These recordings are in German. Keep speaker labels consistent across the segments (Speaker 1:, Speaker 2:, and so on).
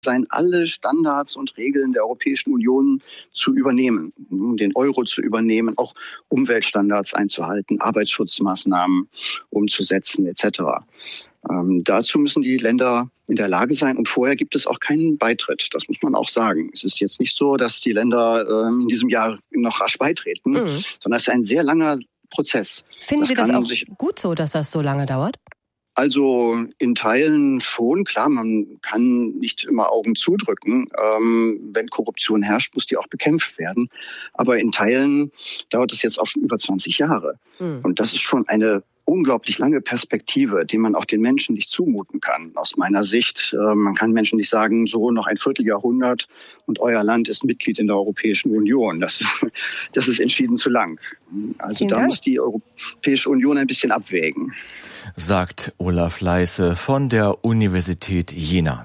Speaker 1: sein, alle Standards und Regeln der Europäischen Union zu übernehmen, den Euro zu übernehmen, auch Umweltstandards einzuhalten, Arbeitsschutzmaßnahmen umzusetzen etc. Dazu müssen die Länder in der Lage sein. Und vorher gibt es auch keinen Beitritt. Das muss man auch sagen. Es ist jetzt nicht so, dass die Länder in diesem Jahr noch rasch beitreten, sondern es ist ein sehr langer Prozess.
Speaker 2: Finden Sie das auch gut so, dass das so lange dauert?
Speaker 1: Also in Teilen schon, klar, man kann nicht immer Augen zudrücken. Wenn Korruption herrscht, muss die auch bekämpft werden. Aber in Teilen dauert es jetzt auch schon über 20 Jahre. Und das ist schon eine unglaublich lange Perspektive, die man auch den Menschen nicht zumuten kann. Aus meiner Sicht, man kann Menschen nicht sagen, so noch ein Vierteljahrhundert und euer Land ist Mitglied in der Europäischen Union. Das ist entschieden zu lang. Also da muss die Europäische Union ein bisschen abwägen.
Speaker 3: Sagt Olaf Leisse von der Universität Jena.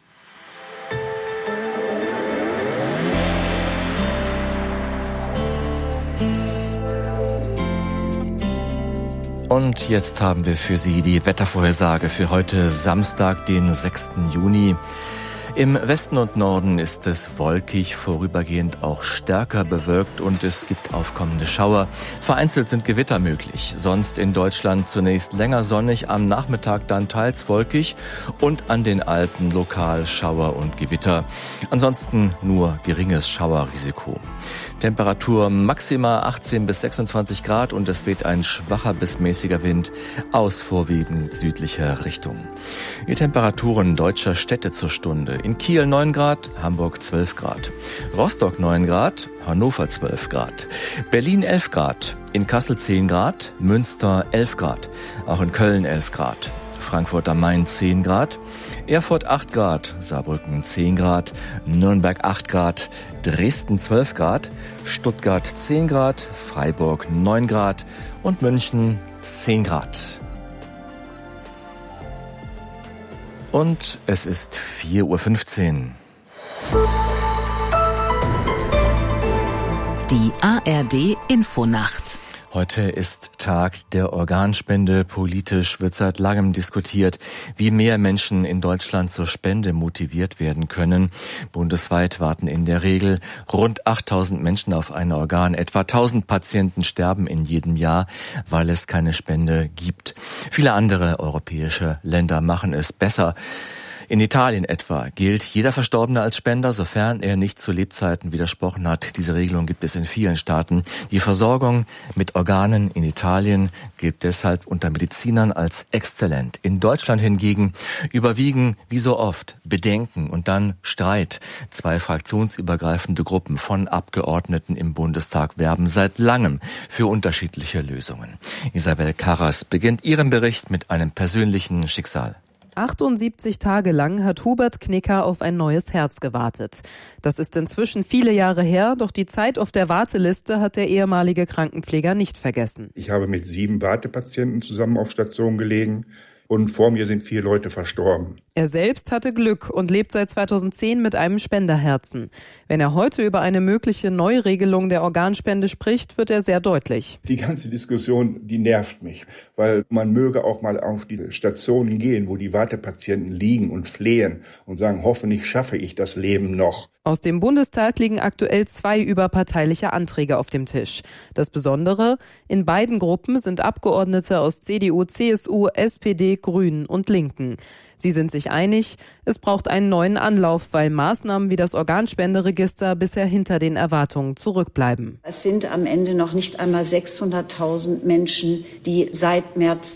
Speaker 3: Und jetzt haben wir für Sie die Wettervorhersage für heute Samstag, den 6. Juni. Im Westen und Norden ist es wolkig, vorübergehend auch stärker bewölkt und es gibt aufkommende Schauer. Vereinzelt sind Gewitter möglich. Sonst in Deutschland zunächst länger sonnig, am Nachmittag dann teils wolkig und an den Alpen lokal Schauer und Gewitter. Ansonsten nur geringes Schauerrisiko. Temperatur maximal 18 bis 26 Grad und es weht ein schwacher bis mäßiger Wind aus vorwiegend südlicher Richtung. Die Temperaturen deutscher Städte zur Stunde. In Kiel 9 Grad, Hamburg 12 Grad. Rostock 9 Grad, Hannover 12 Grad. Berlin 11 Grad, in Kassel 10 Grad, Münster 11 Grad. Auch in Köln 11 Grad. Frankfurt am Main 10 Grad, Erfurt 8 Grad, Saarbrücken 10 Grad, Nürnberg 8 Grad, Dresden 12 Grad, Stuttgart 10 Grad, Freiburg 9 Grad und München 10 Grad. Und es ist 4:15 Uhr.
Speaker 4: Die ARD Infonacht.
Speaker 3: Heute ist Tag der Organspende. Politisch wird seit langem diskutiert, wie mehr Menschen in Deutschland zur Spende motiviert werden können. Bundesweit warten in der Regel rund 8.000 Menschen auf ein Organ. Etwa 1.000 Patienten sterben in jedem Jahr, weil es keine Spende gibt. Viele andere europäische Länder machen es besser. In Italien etwa gilt jeder Verstorbene als Spender, sofern er nicht zu Lebzeiten widersprochen hat. Diese Regelung gibt es in vielen Staaten. Die Versorgung mit Organen in Italien gilt deshalb unter Medizinern als exzellent. In Deutschland hingegen überwiegen, wie so oft, Bedenken und dann Streit. 2 fraktionsübergreifende Gruppen von Abgeordneten im Bundestag werben seit langem für unterschiedliche Lösungen. Isabel Karras beginnt ihren Bericht mit einem persönlichen Schicksal.
Speaker 5: 78 Tage lang hat Hubert Knicker auf ein neues Herz gewartet. Das ist inzwischen viele Jahre her, doch die Zeit auf der Warteliste hat der ehemalige Krankenpfleger nicht vergessen.
Speaker 6: Ich habe mit 7 Wartepatienten zusammen auf Station gelegen und vor mir sind 4 Leute verstorben.
Speaker 5: Er selbst hatte Glück und lebt seit 2010 mit einem Spenderherzen. Wenn er heute über eine mögliche Neuregelung der Organspende spricht, wird er sehr deutlich.
Speaker 6: Die ganze Diskussion, die nervt mich, weil man möge auch mal auf die Stationen gehen, wo die Wartepatienten liegen und flehen und sagen, hoffentlich schaffe ich das Leben noch.
Speaker 5: Aus dem Bundestag liegen aktuell 2 überparteiliche Anträge auf dem Tisch. Das Besondere, in beiden Gruppen sind Abgeordnete aus CDU, CSU, SPD, Grünen und Linken. Sie sind sich einig, es braucht einen neuen Anlauf, weil Maßnahmen wie das Organspenderegister bisher hinter den Erwartungen zurückbleiben.
Speaker 7: Es sind am Ende noch nicht einmal 600.000 Menschen, die seit März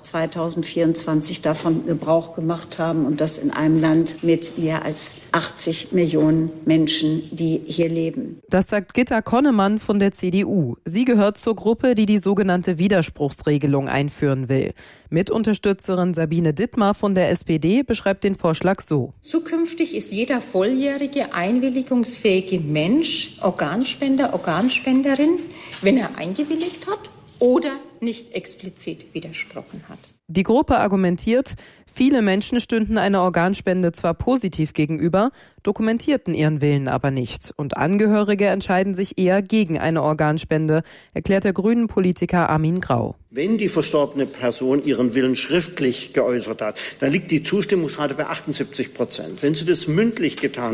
Speaker 7: 2024 davon Gebrauch gemacht haben und das in einem Land mit mehr als 80 Millionen Menschen, die hier leben.
Speaker 5: Das sagt Gitta Konnemann von der CDU. Sie gehört zur Gruppe, die die sogenannte Widerspruchsregelung einführen will. Mitunterstützerin Sabine Dittmar von der SPD beschreibt den Vorschlag so.
Speaker 8: Zukünftig ist jeder volljährige, einwilligungsfähige Mensch Organspender, Organspenderin, wenn er eingewilligt hat oder nicht explizit widersprochen hat.
Speaker 5: Die Gruppe argumentiert, viele Menschen stünden einer Organspende zwar positiv gegenüber, dokumentierten ihren Willen aber nicht. Und Angehörige entscheiden sich eher gegen eine Organspende, erklärt der Grünen-Politiker Armin Grau.
Speaker 9: Wenn die verstorbene Person ihren Willen schriftlich geäußert hat, dann liegt die Zustimmungsrate bei 78%. Wenn sie das mündlich getan